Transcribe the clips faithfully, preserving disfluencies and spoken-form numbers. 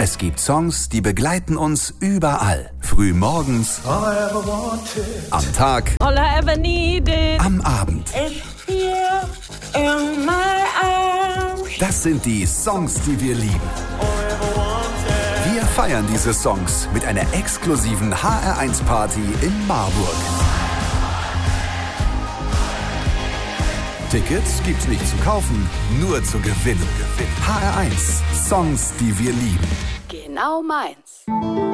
Es gibt Songs, die begleiten uns überall. Früh morgens, am Tag, All I ever needed, am Abend. is here in my arms. Das sind die Songs, die wir lieben. Wir feiern diese Songs mit einer exklusiven H R eins Party in Marburg. Tickets gibt's nicht zu kaufen, nur zu gewinnen. H R eins, Songs, die wir lieben. Genau meins.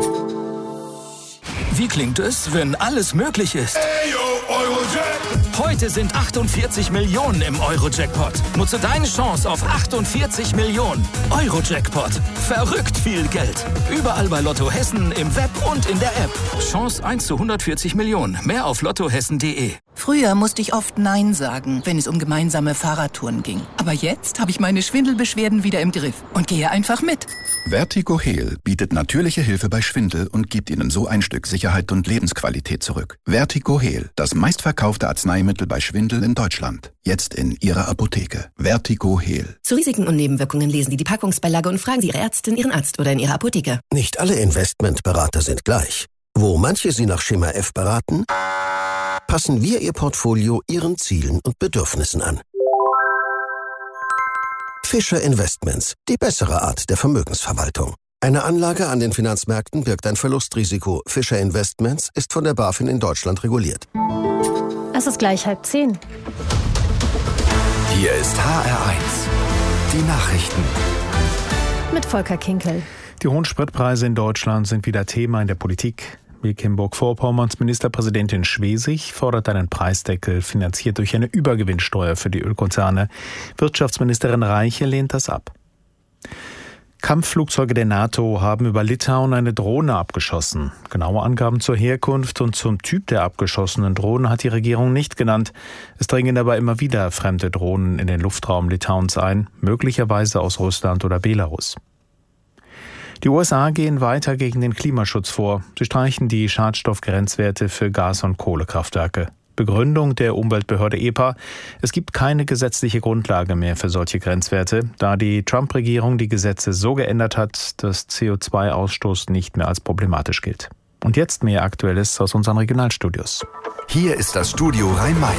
Wie klingt es, wenn alles möglich ist? Heute sind achtundvierzig Millionen im Euro-Jackpot. Nutze deine Chance auf achtundvierzig Millionen. Euro-Jackpot. Verrückt viel Geld. Überall bei Lotto Hessen, im Web und in der App. Chance eins zu hundertvierzig Millionen. Mehr auf lottohessen punkt de. Früher musste ich oft Nein sagen, wenn es um gemeinsame Fahrradtouren ging. Aber jetzt habe ich meine Schwindelbeschwerden wieder im Griff und gehe einfach mit. Vertigo Heal bietet natürliche Hilfe bei Schwindel und gibt Ihnen so ein Stück Sicherheit und Lebensqualität zurück. Vertigo Heal, das meistverkaufte Arzneimittel bei Schwindel in Deutschland. Jetzt in Ihrer Apotheke. Vertigo Heal. Zu Risiken und Nebenwirkungen lesen Sie die Packungsbeilage und fragen Sie Ihre Ärztin, Ihren Arzt oder in Ihrer Apotheke. Nicht alle Investmentberater sind gleich. Wo manche Sie nach Schema F beraten, passen wir Ihr Portfolio Ihren Zielen und Bedürfnissen an. Fischer Investments, die bessere Art der Vermögensverwaltung. Eine Anlage an den Finanzmärkten birgt ein Verlustrisiko. Fischer Investments ist von der BaFin in Deutschland reguliert. Es ist gleich halb zehn. Hier ist H R eins. Die Nachrichten. Mit Volker Kinkel. Die hohen Spritpreise in Deutschland sind wieder Thema in der Politik. Mecklenburg-Vorpommerns Ministerpräsidentin Schwesig fordert einen Preisdeckel, finanziert durch eine Übergewinnsteuer für die Ölkonzerne. Wirtschaftsministerin Reiche lehnt das ab. Kampfflugzeuge der NATO haben über Litauen eine Drohne abgeschossen. Genaue Angaben zur Herkunft und zum Typ der abgeschossenen Drohne hat die Regierung nicht genannt. Es dringen aber immer wieder fremde Drohnen in den Luftraum Litauens ein, möglicherweise aus Russland oder Belarus. Die U S A gehen weiter gegen den Klimaschutz vor. Sie streichen die Schadstoffgrenzwerte für Gas- und Kohlekraftwerke. Begründung der Umweltbehörde E P A: Es gibt keine gesetzliche Grundlage mehr für solche Grenzwerte, da die Trump-Regierung die Gesetze so geändert hat, dass C O zwei Ausstoß nicht mehr als problematisch gilt. Und jetzt mehr Aktuelles aus unseren Regionalstudios. Hier ist das Studio Rhein-Main.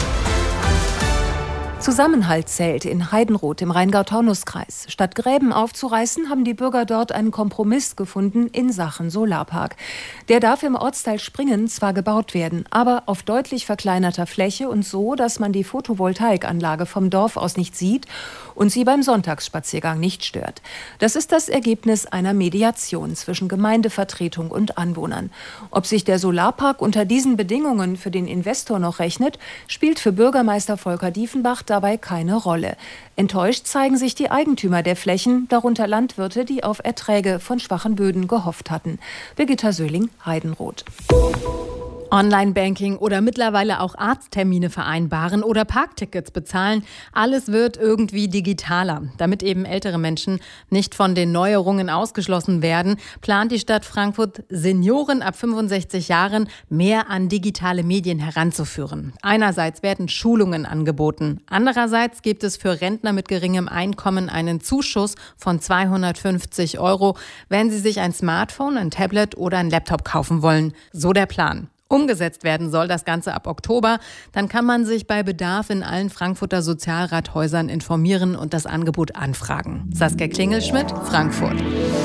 Zusammenhalt zählt in Heidenroth im Rheingau-Taunus-Kreis. Statt Gräben aufzureißen, haben die Bürger dort einen Kompromiss gefunden in Sachen Solarpark. Der darf im Ortsteil Springen zwar gebaut werden, aber auf deutlich verkleinerter Fläche und so, dass man die Photovoltaikanlage vom Dorf aus nicht sieht und sie beim Sonntagsspaziergang nicht stört. Das ist das Ergebnis einer Mediation zwischen Gemeindevertretung und Anwohnern. Ob sich der Solarpark unter diesen Bedingungen für den Investor noch rechnet, spielt für Bürgermeister Volker Diefenbach dabei keine Rolle. Enttäuscht zeigen sich die Eigentümer der Flächen, darunter Landwirte, die auf Erträge von schwachen Böden gehofft hatten. Birgitta Söhling, Heidenroth. Online-Banking oder mittlerweile auch Arzttermine vereinbaren oder Parktickets bezahlen. Alles wird irgendwie digitaler. Damit eben ältere Menschen nicht von den Neuerungen ausgeschlossen werden, plant die Stadt Frankfurt, Senioren ab fünfundsechzig Jahren mehr an digitale Medien heranzuführen. Einerseits werden Schulungen angeboten. Andererseits gibt es für Rentner mit geringem Einkommen einen Zuschuss von zweihundertfünfzig Euro, wenn sie sich ein Smartphone, ein Tablet oder ein Laptop kaufen wollen. So der Plan. Umgesetzt werden soll das Ganze ab Oktober. Dann kann man sich bei Bedarf in allen Frankfurter Sozialrathäusern informieren und das Angebot anfragen. Saskia Klingelschmidt, Frankfurt.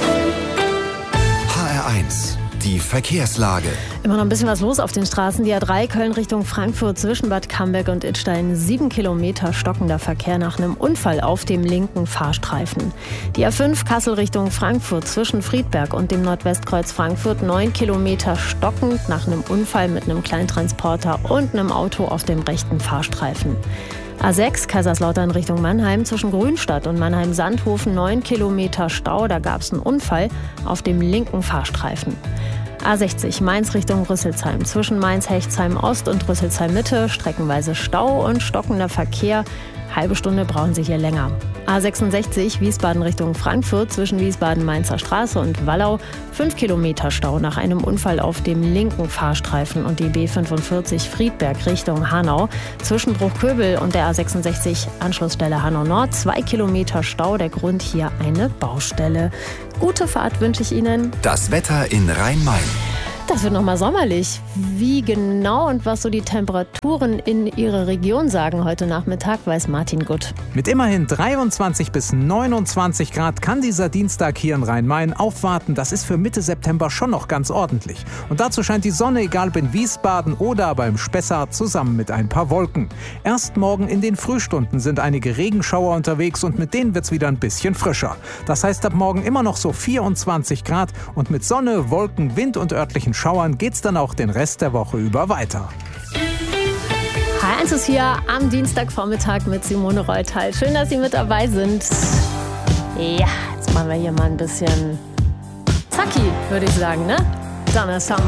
H R eins. Die Verkehrslage. Immer noch ein bisschen was los auf den Straßen. Die A drei Köln Richtung Frankfurt zwischen Bad Camberg und Idstein. Sieben Kilometer stockender Verkehr nach einem Unfall auf dem linken Fahrstreifen. Die A fünf Kassel Richtung Frankfurt zwischen Friedberg und dem Nordwestkreuz Frankfurt. Neun Kilometer stockend nach einem Unfall mit einem Kleintransporter und einem Auto auf dem rechten Fahrstreifen. A sechs Kaiserslautern Richtung Mannheim zwischen Grünstadt und Mannheim-Sandhofen. Neun Kilometer Stau, da gab es einen Unfall auf dem linken Fahrstreifen. A sechzig Mainz Richtung Rüsselsheim zwischen Mainz-Hechtsheim Ost und Rüsselsheim Mitte. Streckenweise Stau und stockender Verkehr. Halbe Stunde brauchen Sie hier länger. A sechsundsechzig Wiesbaden Richtung Frankfurt zwischen Wiesbaden-Mainzer Straße und Wallau. fünf Kilometer Stau nach einem Unfall auf dem linken Fahrstreifen. Und die B fünfundvierzig Friedberg Richtung Hanau. Zwischen Bruchköbel und der A sechsundsechzig Anschlussstelle Hanau Nord. zwei Kilometer Stau. Der Grund hier eine Baustelle. Gute Fahrt wünsche ich Ihnen. Das Wetter in Rhein-Main. Das wird nochmal sommerlich. Wie genau und was so die Temperaturen in Ihrer Region sagen heute Nachmittag, weiß Martin Gutt. Mit immerhin dreiundzwanzig bis neunundzwanzig Grad kann dieser Dienstag hier in Rhein-Main aufwarten. Das ist für Mitte September schon noch ganz ordentlich. Und dazu scheint die Sonne, egal ob in Wiesbaden oder aber im Spessart, zusammen mit ein paar Wolken. Erst morgen in den Frühstunden sind einige Regenschauer unterwegs und mit denen wird's wieder ein bisschen frischer. Das heißt ab morgen immer noch so vierundzwanzig Grad und mit Sonne, Wolken, Wind und örtlichen Schauern geht's dann auch den Rest der Woche über weiter. H eins ist hier am Dienstagvormittag mit Simone Reutal. Schön, dass Sie mit dabei sind. Ja, jetzt machen wir hier mal ein bisschen Zacki, würde ich sagen, ne? Donna Summer.